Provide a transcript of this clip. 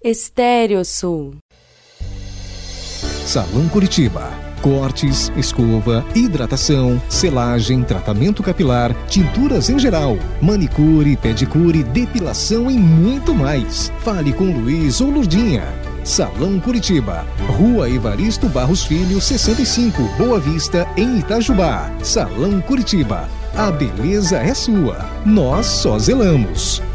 Estéreo Sul. Salão Curitiba. Cortes, escova, hidratação, selagem, tratamento capilar, tinturas em geral, manicure, pedicure, depilação e muito mais. Fale com Luiz ou Lurdinha. Salão Curitiba, Rua Evaristo Barros Filho, 65, Boa Vista, em Itajubá. Salão Curitiba, a beleza é sua, nós só zelamos.